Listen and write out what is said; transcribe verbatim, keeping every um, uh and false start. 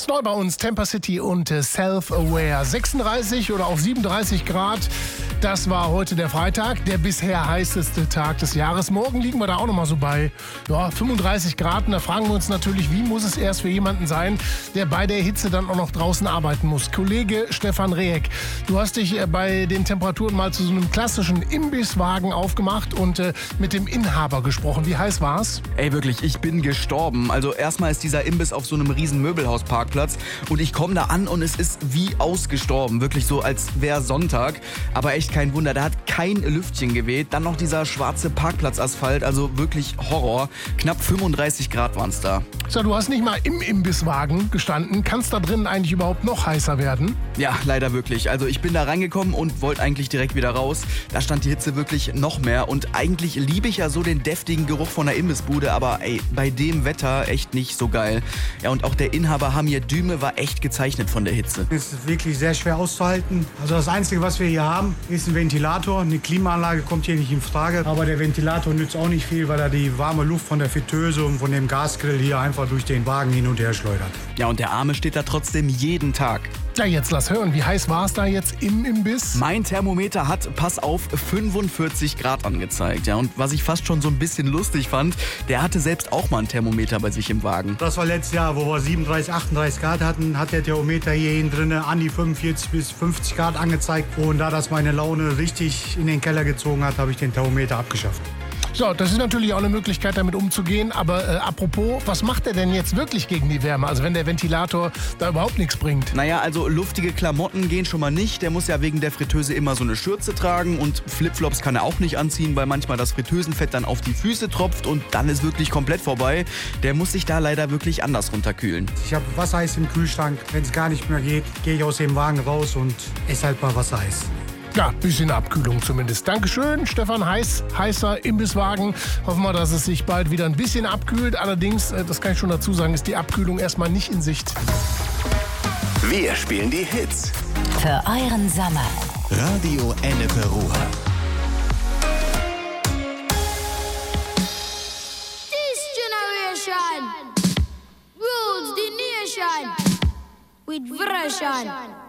neu bei uns, Temper City und äh, Self-Aware. sechsunddreißig oder auch siebenunddreißig Grad. Das war heute der Freitag, der bisher heißeste Tag des Jahres. Morgen liegen wir da auch noch mal so bei ja, fünfunddreißig Grad. Und da fragen wir uns natürlich, wie muss es erst für jemanden sein, der bei der Hitze dann auch noch draußen arbeiten muss. Kollege Stefan Rehek, du hast dich äh, bei den Temperaturen mal zu so einem klassischen Imbisswagen aufgemacht und äh, mit dem Inhaber gesprochen. Wie heiß war's? Ey, wirklich, ich bin gestorben. Also erstmal ist dieser Imbiss auf so einem riesen Möbelhausparkplatz und ich komme da an und es ist wie ausgestorben. Wirklich so, als wäre Sonntag. Aber echt kein Wunder, da hat kein Lüftchen geweht. Dann noch dieser schwarze Parkplatzasphalt, also wirklich Horror. Knapp fünfunddreißig Grad waren es da. So, du hast nicht mal im Imbisswagen gestanden. Kann es da drinnen eigentlich überhaupt noch heißer werden? Ja, leider wirklich. Also ich bin da reingekommen und wollte eigentlich direkt wieder raus. Da stand die Hitze wirklich noch mehr und eigentlich liebe ich ja so den deftigen Geruch von der Imbissbude, aber ey, bei dem Wetter echt nicht so geil. Ja, und auch der Inhaber Hamir Düme war echt gezeichnet von der Hitze. Es ist wirklich sehr schwer auszuhalten. Also das Einzige, was wir hier haben, ist ein Ventilator. Eine Klimaanlage kommt hier nicht in Frage. Aber der Ventilator nützt auch nicht viel, weil er die warme Luft von der Fritteuse und von dem Gasgrill hier einfach durch den Wagen hin und her schleudert. Ja, und der Arme steht da trotzdem jeden Tag. Ja, jetzt lass hören, wie heiß war es da jetzt im Imbiss? Mein Thermometer hat, pass auf, fünfundvierzig Grad angezeigt. Ja, und was ich fast schon so ein bisschen lustig fand, der hatte selbst auch mal ein Thermometer bei sich im Wagen. Das war letztes Jahr, wo wir siebenunddreißig, achtunddreißig Grad hatten, hat der Thermometer hier hinten drin an die fünfundvierzig bis fünfzig Grad angezeigt. Und da das meine Laune richtig in den Keller gezogen hat, habe ich den Thermometer abgeschafft. So, das ist natürlich auch eine Möglichkeit, damit umzugehen. Aber äh, apropos, was macht er denn jetzt wirklich gegen die Wärme? Also wenn der Ventilator da überhaupt nichts bringt. Naja, also luftige Klamotten gehen schon mal nicht. Der muss ja wegen der Fritteuse immer so eine Schürze tragen. Und Flipflops kann er auch nicht anziehen, weil manchmal das Fritteusenfett dann auf die Füße tropft. Und dann ist wirklich komplett vorbei. Der muss sich da leider wirklich anders runterkühlen. Ich habe Wassereis im Kühlschrank. Wenn es gar nicht mehr geht, gehe ich aus dem Wagen raus und esse halt mal Wassereis. Ja, bisschen Abkühlung zumindest. Dankeschön, Stefan Heiß, heißer Imbisswagen. Hoffen wir, dass es sich bald wieder ein bisschen abkühlt. Allerdings, das kann ich schon dazu sagen, ist die Abkühlung erstmal nicht in Sicht. Wir spielen die Hits. Für euren Sommer. Radio Ennepe Ruhr. This generation rules the nation with version.